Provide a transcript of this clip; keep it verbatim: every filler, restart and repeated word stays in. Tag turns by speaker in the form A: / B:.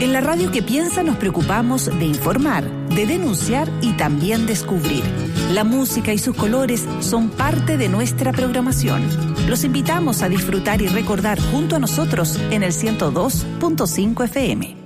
A: En la radio que piensa nos preocupamos de informar, de denunciar y también descubrir. La música y sus colores son parte de nuestra programación. Los invitamos a disfrutar y recordar junto a nosotros en el ciento dos punto cinco F M.